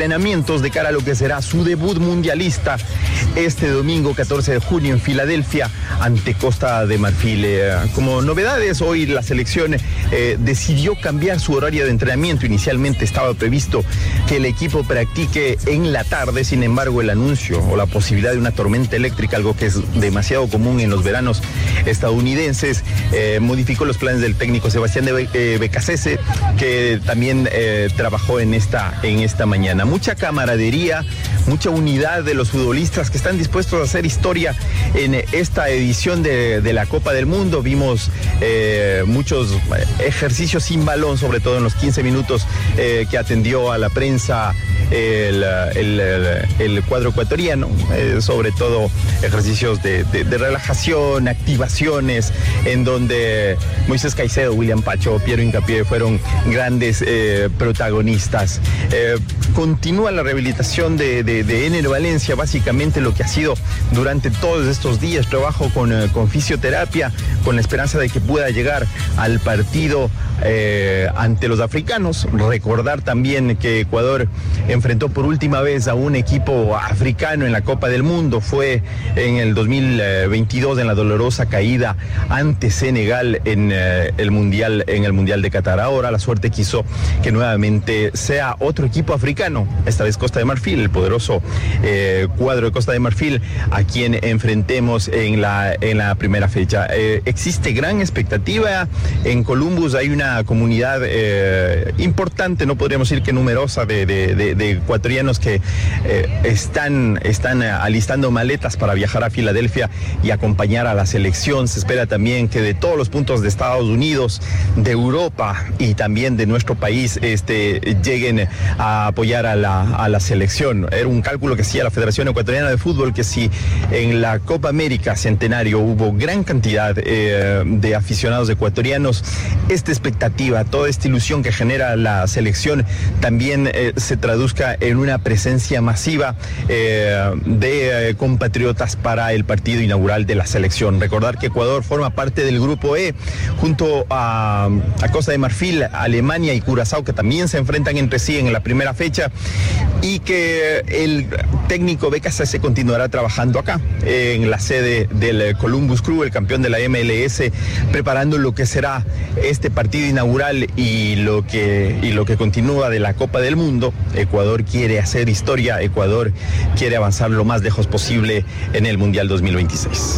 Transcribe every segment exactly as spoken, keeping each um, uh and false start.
entrenamientos de cara a lo que será su debut mundialista este domingo catorce de junio en Filadelfia ante Costa de Marfil. Eh, como novedades, hoy la selección eh, decidió cambiar su horario de entrenamiento. Inicialmente estaba previsto que el equipo practique en la tarde, sin embargo el anuncio o la posibilidad de una tormenta eléctrica, algo que es demasiado común en los veranos estadounidenses, eh, modificó los planes del técnico Sebastián de Be eh, Becasese, que también eh, trabajó en esta, en esta mañana. Mucha camaradería, mucha unidad de los futbolistas que están dispuestos a hacer historia en esta edición de, de la Copa del Mundo. Vimos eh, muchos ejercicios sin balón, sobre todo en los quince minutos eh, que atendió a la prensa el, el, el, el cuadro ecuatoriano, eh, sobre todo ejercicios de, de, de relajación, activaciones, en donde Moisés Caicedo, William Pacho, Piero Hincapié fueron grandes eh, protagonistas. Eh, Continúa la rehabilitación de, de, de Ener Valencia, básicamente lo que ha sido durante todos estos días, trabajo con, eh, con fisioterapia, con la esperanza de que pueda llegar al partido eh, ante los africanos. Recordar también que Ecuador enfrentó por última vez a un equipo africano en la Copa del Mundo, fue en el dos mil veintidós en la dolorosa caída ante Senegal en, eh, el mundial, en el Mundial de Qatar. Ahora la suerte quiso que nuevamente sea otro equipo africano, esta vez Costa de Marfil, el poderoso eh, cuadro de Costa de Marfil, a quien enfrentemos en la, en la primera fecha. Eh, existe gran expectativa en Columbus, hay una comunidad eh, importante, no podríamos decir que numerosa, de, de, de, de ecuatorianos que eh, están, están alistando maletas para viajar a Filadelfia y acompañar a la selección. Se espera también que de todos los puntos de Estados Unidos, de Europa y también de nuestro país este, lleguen a apoyar a la, a la selección. Era un cálculo que hacía la Federación Ecuatoriana de Fútbol, que si en la Copa América Centenario hubo gran cantidad eh, de aficionados ecuatorianos, esta expectativa, toda esta ilusión que genera la selección también eh, se traduzca en una presencia masiva eh, de eh, compatriotas para el partido inaugural de la selección. Recordar que Ecuador forma parte del grupo E junto a, a Costa de Marfil, Alemania y Curazao, que también se enfrentan entre sí en la primera fecha, y que el técnico Becasese continuará trabajando acá en la sede del Columbus Crew, el campeón de la M L S, preparando lo que será este partido inaugural y lo que, y lo que continúa de la Copa del Mundo. Ecuador quiere hacer historia, Ecuador quiere avanzar lo más lejos posible en el Mundial dos mil veintiséis.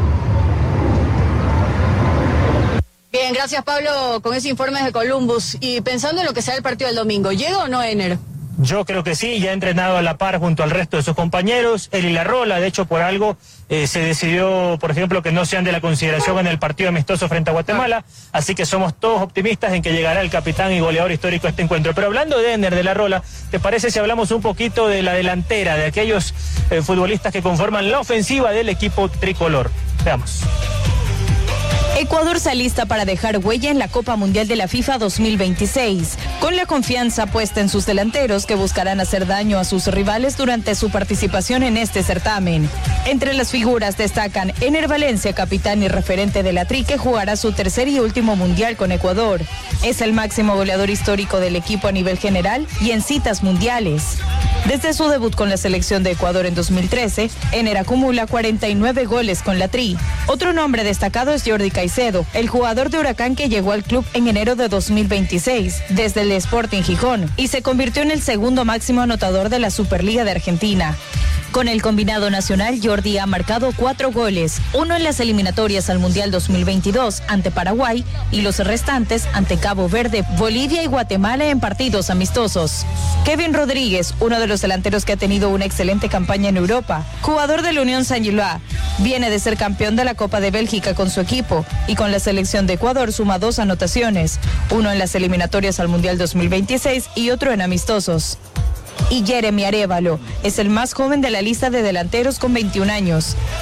Bien, gracias Pablo con ese informe de Columbus. Y pensando en lo que será el partido del domingo, ¿llega o no Ener? Yo creo que sí, ya ha entrenado a la par junto al resto de sus compañeros. Él y la Rola, de hecho, por algo eh, se decidió, por ejemplo, que no sean de la consideración en el partido amistoso frente a Guatemala. Así que somos todos optimistas en que llegará el capitán y goleador histórico a este encuentro. Pero hablando de Ener, de la Rola, ¿te parece si hablamos un poquito de la delantera, de aquellos eh, futbolistas que conforman la ofensiva del equipo tricolor? Veamos. Ecuador se alista para dejar huella en la Copa Mundial de la FIFA dos mil veintiséis, con la confianza puesta en sus delanteros que buscarán hacer daño a sus rivales durante su participación en este certamen. Entre las figuras destacan Ener Valencia, capitán y referente de la Tri, que jugará su tercer y último Mundial con Ecuador. Es el máximo goleador histórico del equipo a nivel general y en citas mundiales. Desde su debut con la selección de Ecuador en dos mil trece, Ener acumula cuarenta y nueve goles con la Tri. Otro nombre destacado es Jordi Caicedo, el jugador de Huracán que llegó al club en enero de dos mil veintiséis, desde el Sporting Gijón, y se convirtió en el segundo máximo anotador de la Superliga de Argentina. Con el combinado nacional, Jordi ha marcado cuatro goles, uno en las eliminatorias al Mundial dos mil veintidós ante Paraguay y los restantes ante Cabo Verde, Bolivia y Guatemala en partidos amistosos. Kevin Rodríguez, uno de los delanteros que ha tenido una excelente campaña en Europa, jugador de la Unión Saint-Gilloise, viene de ser campeón de la Copa de Bélgica con su equipo y con la selección de Ecuador suma dos anotaciones, uno en las eliminatorias al Mundial dos mil veintiséis y otro en amistosos. Y Jeremy Arévalo es el más joven de la lista de delanteros con veintiún años.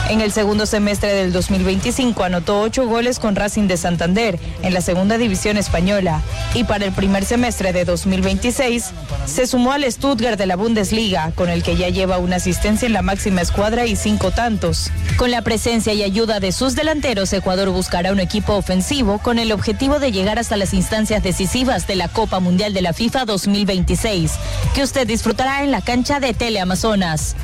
En el segundo semestre del dos mil veinticinco anotó ocho goles con Racing de Santander en la segunda división española y para el primer semestre de dos mil veintiséis se sumó al Stuttgart de la Bundesliga, con el que ya lleva una asistencia en la máxima escuadra y cinco tantos. Con la presencia y ayuda de sus delanteros, Ecuador buscará un equipo ofensivo con el objetivo de llegar hasta las instancias decisivas de la Copa Mundial de la FIFA dos mil veintiséis, que usted disfrutará en la cancha de Teleamazonas.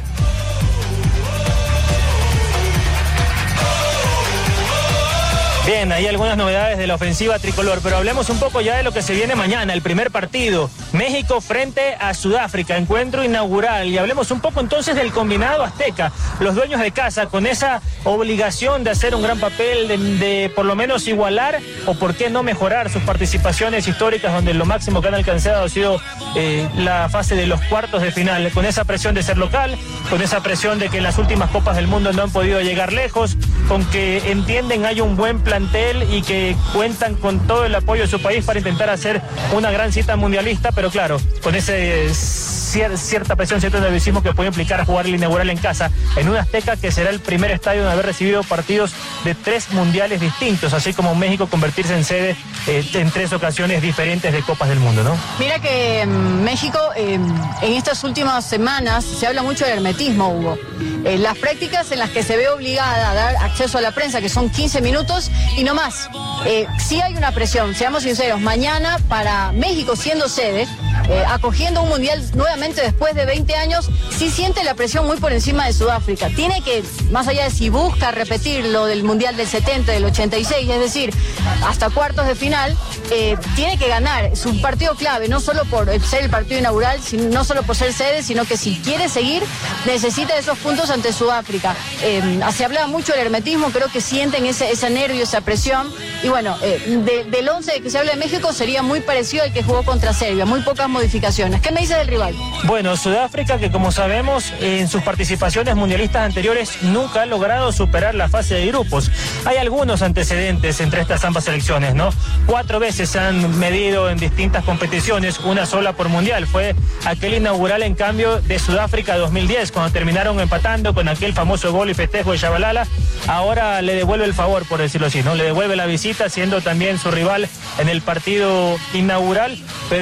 Bien, hay algunas novedades de la ofensiva tricolor, pero hablemos un poco ya de lo que se viene mañana, el primer partido, México frente a Sudáfrica, encuentro inaugural, y hablemos un poco entonces del combinado azteca, los dueños de casa con esa obligación de hacer un gran papel, de, de por lo menos igualar o por qué no mejorar sus participaciones históricas, donde lo máximo que han alcanzado ha sido eh, la fase de los cuartos de final, con esa presión de ser local, con esa presión de que en las últimas Copas del Mundo no han podido llegar lejos, con que entienden hay un buen plan y que cuentan con todo el apoyo de su país para intentar hacer una gran cita mundialista, pero claro, con ese cier cierta presión, cierto nerviosismo que puede implicar jugar el inaugural en casa, en una Azteca que será el primer estadio en haber recibido partidos de tres mundiales distintos, así como México convertirse en sede eh, en tres ocasiones diferentes de Copas del Mundo, ¿no? Mira que eh, México eh, en estas últimas semanas se habla mucho del hermetismo, Hugo. Eh, las prácticas en las que se ve obligada a dar acceso a la prensa, que son quince minutos y no más. Eh, sí hay una presión, seamos sinceros, mañana para México siendo sede, eh, acogiendo un mundial nuevamente después de veinte años, sí siente la presión muy por encima de Sudáfrica. Tiene que, más allá de si busca repetir lo del mundial del setenta, del ochenta y seis, es decir, hasta cuartos de final, eh, tiene que ganar. Es un partido clave, no solo por ser el partido inaugural, sino, no solo por ser sede, sino que si quiere seguir, necesita esos puntos ante Sudáfrica. Eh, se hablaba mucho del hermetismo, creo que sienten ese, ese nervio, esa presión. Y bueno, eh, de, del once de que se habla de México sería muy parecido al que jugó contra Serbia, muy pocas modificaciones. ¿Qué me dices del rival? Bueno, Sudáfrica, que como sabemos en sus participaciones mundialistas anteriores nunca ha logrado superar la fase de grupos. Hay algunos antecedentes entre estas ambas selecciones, ¿no? Cuatro veces se han medido en distintas competiciones, una sola por mundial. Fue aquel inaugural, en cambio, de Sudáfrica dos mil diez, cuando terminaron empatando con aquel famoso gol y festejo de Shabalala. Ahora le devuelve el favor, por decirlo así, ¿no? Le devuelve la visita, siendo también su rival en el partido inaugural,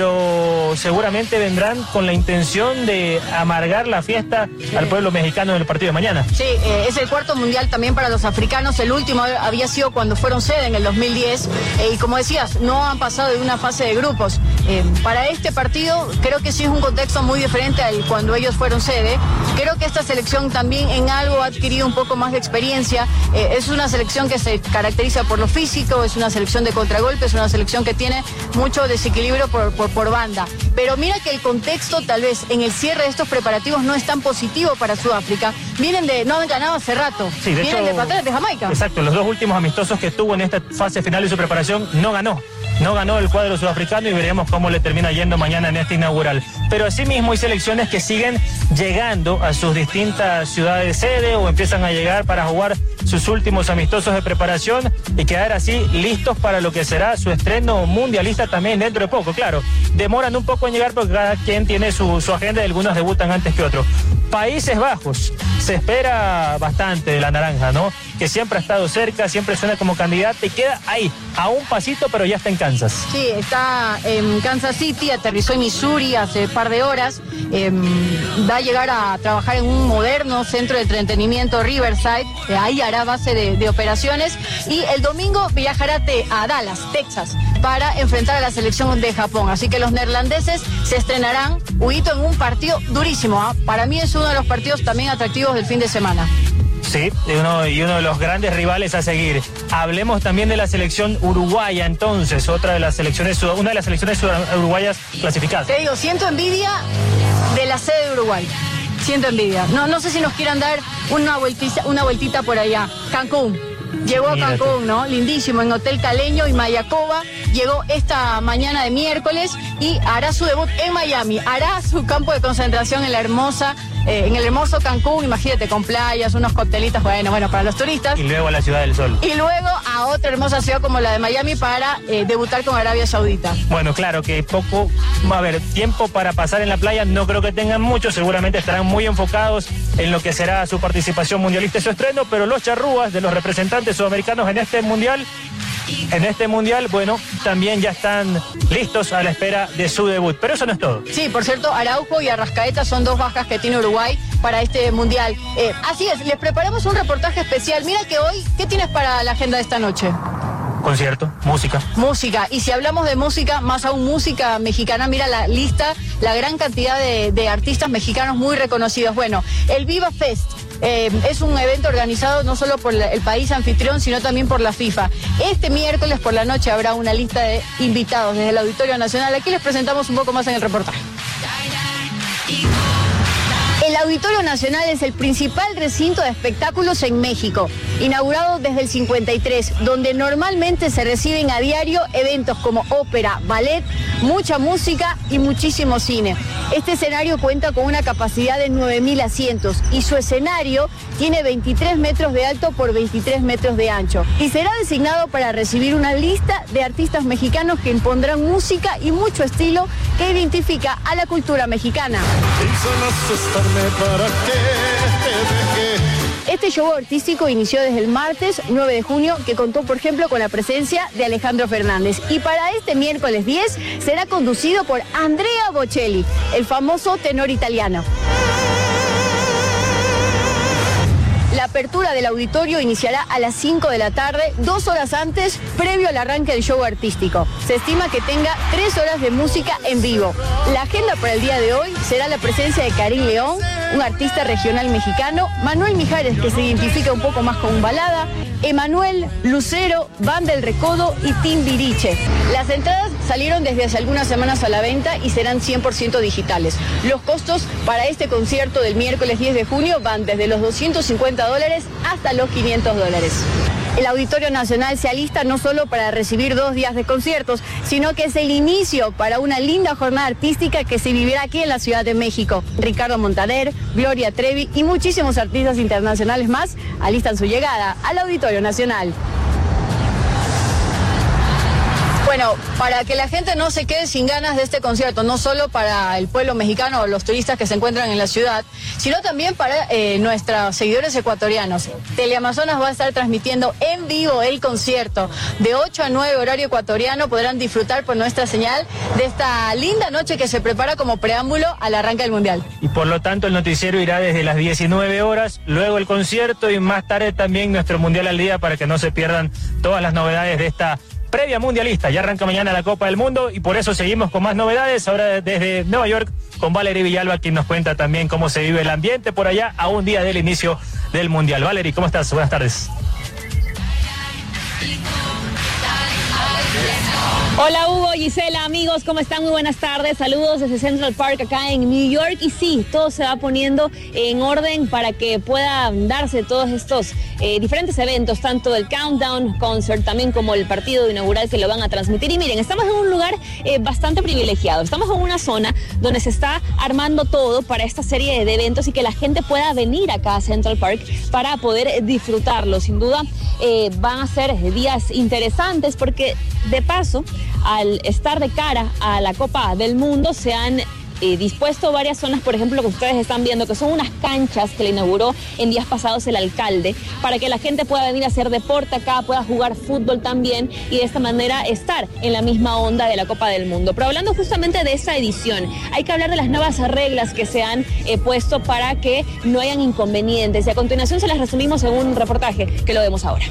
pero seguramente vendrán con la intención de amargar la fiesta al pueblo mexicano en el partido de mañana. Sí, eh, es el cuarto mundial también para los africanos, el último había sido cuando fueron sede en el dos mil diez, eh, y como decías, no han pasado de una fase de grupos. Eh, para este partido creo que sí es un contexto muy diferente al cuando ellos fueron sede. Creo que esta selección también en algo ha adquirido un poco más de experiencia. Eh, es una selección que se caracteriza por lo físico, es una selección de contragolpe, es una selección que tiene mucho desequilibrio por, por, por banda. Pero mira que el contexto tal vez en el cierre de estos preparativos no es tan positivo para Sudáfrica. Vienen de, no han ganado hace rato, sí, de vienen hecho, de patar de Jamaica. Exacto, los dos últimos amistosos que tuvo en esta fase final de su preparación no ganó. No ganó el cuadro sudafricano y veremos cómo le termina yendo mañana en este inaugural. Pero asimismo hay selecciones que siguen llegando a sus distintas ciudades sede o empiezan a llegar para jugar sus últimos amistosos de preparación y quedar así listos para lo que será su estreno mundialista también dentro de poco. Claro, demoran un poco en llegar porque cada quien tiene su, su agenda y algunos debutan antes que otros. Países Bajos, se espera bastante de la naranja, ¿no? Que siempre ha estado cerca, siempre suena como candidata y queda ahí, a un pasito, pero ya está en Kansas. Sí, está en Kansas City, aterrizó en Missouri hace un par de horas, eh, va a llegar a trabajar en un moderno centro de entretenimiento Riverside, eh, ahí hará base de, de operaciones, y el domingo viajará a Dallas, Texas, para enfrentar a la selección de Japón. Así que los neerlandeses se estrenarán, Huguito, en un partido durísimo, ¿eh? Para mí es uno de los partidos también atractivos del fin de semana. Sí, uno, y uno de los grandes rivales a seguir. Hablemos también de la selección uruguaya, entonces, otra de las selecciones, una de las selecciones uruguayas clasificadas. Te digo, siento envidia de la sede de Uruguay. Siento envidia. No, no sé si nos quieran dar una vueltita, una vueltita por allá. Cancún. Llegó a Cancún, ¿no? Lindísimo, en Hotel Caleño y Mayacoba. llegó esta mañana de miércoles y hará su debut en Miami. Hará su campo de concentración en la hermosa, eh, en el hermoso Cancún, imagínate, con playas, unos coctelitos, bueno, bueno, para los turistas. Y luego a la Ciudad del Sol. Y luego a otra hermosa ciudad como la de Miami para eh, debutar con Arabia Saudita. Bueno, claro que poco, a ver, tiempo para pasar en la playa no creo que tengan mucho, seguramente estarán muy enfocados en lo que será su participación mundialista y su estreno, pero los charrúas de los representantes sudamericanos en este mundial, en este mundial, bueno, también ya están listos a la espera de su debut, pero eso no es todo. Sí, por cierto, Araujo y Arrascaeta son dos bajas que tiene Uruguay para este mundial. Eh, así es, les preparamos un reportaje especial. Mira que hoy, ¿qué tienes para la agenda de esta noche? Concierto, música. Música, y si hablamos de música, más aún música mexicana, mira la lista, la gran cantidad de, de artistas mexicanos muy reconocidos. Bueno, el Viva Fest eh, es un evento organizado no solo por el país anfitrión, sino también por la FIFA. Este miércoles por la noche habrá una lista de invitados desde el Auditorio Nacional. Aquí les presentamos un poco más en el reportaje. El Auditorio Nacional es el principal recinto de espectáculos en México, inaugurado desde el cincuenta y tres, donde normalmente se reciben a diario eventos como ópera, ballet, mucha música y muchísimo cine. Este escenario cuenta con una capacidad de nueve mil asientos y su escenario tiene veintitrés metros de alto por veintitrés metros de ancho y será designado para recibir una lista de artistas mexicanos que impondrán música y mucho estilo que identifica a la cultura mexicana. Este show artístico inició desde el martes nueve de junio, que contó, por ejemplo, con la presencia de Alejandro Fernández. Y para este miércoles diez será conducido por Andrea Bocelli, el famoso tenor italiano. La apertura del auditorio iniciará a las cinco de la tarde, dos horas antes, previo al arranque del show artístico. Se estima que tenga tres horas de música en vivo. La agenda para el día de hoy será la presencia de Karim León, un artista regional mexicano, Manuel Mijares, que se identifica un poco más con balada, Emanuel, Lucero, Banda El Recodo y Timbiriche. Las entradas salieron desde hace algunas semanas a la venta y serán cien por ciento digitales. Los costos para este concierto del miércoles diez de junio van desde los doscientos cincuenta dólares hasta los quinientos dólares. El Auditorio Nacional se alista no solo para recibir dos días de conciertos, sino que es el inicio para una linda jornada artística que se vivirá aquí en la Ciudad de México. Ricardo Montaner, Gloria Trevi y muchísimos artistas internacionales más alistan su llegada al Auditorio Nacional. Bueno, para que la gente no se quede sin ganas de este concierto, no solo para el pueblo mexicano o los turistas que se encuentran en la ciudad, sino también para eh, nuestros seguidores ecuatorianos. Teleamazonas va a estar transmitiendo en vivo el concierto. De ocho a nueve horario ecuatoriano podrán disfrutar por nuestra señal de esta linda noche que se prepara como preámbulo al arranque del Mundial. Y por lo tanto el noticiero irá desde las diecinueve horas, luego el concierto y más tarde también nuestro Mundial al Día para que no se pierdan todas las novedades de esta previa mundialista. Ya arranca mañana la Copa del Mundo y por eso seguimos con más novedades. Ahora desde Nueva York con Valerie Villalba, quien nos cuenta también cómo se vive el ambiente por allá a un día del inicio del Mundial. Valerie, ¿cómo estás? Buenas tardes. Hola Hugo, Gisela, amigos, ¿cómo están? Muy buenas tardes, saludos desde Central Park acá en New York y sí, todo se va poniendo en orden para que puedan darse todos estos eh, diferentes eventos, tanto el Countdown Concert también como el partido inaugural que lo van a transmitir. Y miren, estamos en un lugar eh, bastante privilegiado, estamos en una zona donde se está armando todo para esta serie de eventos y que la gente pueda venir acá a Central Park para poder disfrutarlo. Sin duda eh, van a ser días interesantes porque de paso, al estar de cara a la Copa del Mundo, se han eh, dispuesto varias zonas, por ejemplo, que ustedes están viendo, que son unas canchas que le inauguró en días pasados el alcalde, para que la gente pueda venir a hacer deporte acá, pueda jugar fútbol también y de esta manera estar en la misma onda de la Copa del Mundo. Pero hablando justamente de esta edición, hay que hablar de las nuevas reglas que se han eh, puesto para que no hayan inconvenientes y a continuación se las resumimos en un reportaje que lo vemos ahora.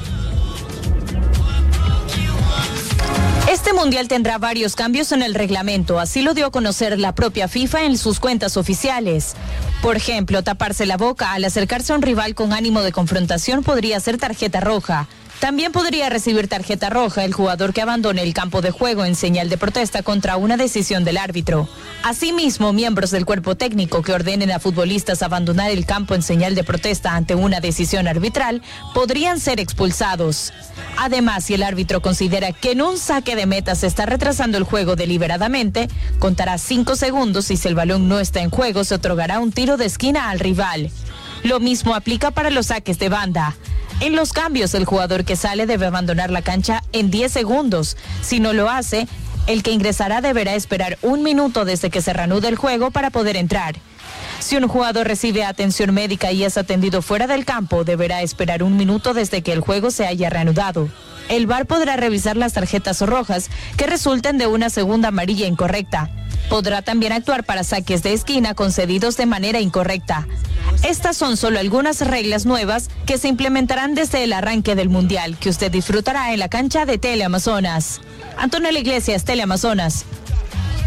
Este mundial tendrá varios cambios en el reglamento, así lo dio a conocer la propia FIFA en sus cuentas oficiales. Por ejemplo, taparse la boca al acercarse a un rival con ánimo de confrontación podría ser tarjeta roja. También podría recibir tarjeta roja el jugador que abandone el campo de juego en señal de protesta contra una decisión del árbitro. Asimismo, miembros del cuerpo técnico que ordenen a futbolistas abandonar el campo en señal de protesta ante una decisión arbitral podrían ser expulsados. Además, si el árbitro considera que en un saque de meta se está retrasando el juego deliberadamente, contará cinco segundos y si el balón no está en juego se otorgará un tiro de esquina al rival. Lo mismo aplica para los saques de banda. En los cambios, el jugador que sale debe abandonar la cancha en diez segundos. Si no lo hace, el que ingresará deberá esperar un minuto desde que se reanude el juego para poder entrar. Si un jugador recibe atención médica y es atendido fuera del campo, deberá esperar un minuto desde que el juego se haya reanudado. El V A R podrá revisar las tarjetas rojas que resulten de una segunda amarilla incorrecta. Podrá también actuar para saques de esquina concedidos de manera incorrecta. Estas son solo algunas reglas nuevas que se implementarán desde el arranque del Mundial, que usted disfrutará en la cancha de Teleamazonas. Antonella Iglesias, Teleamazonas.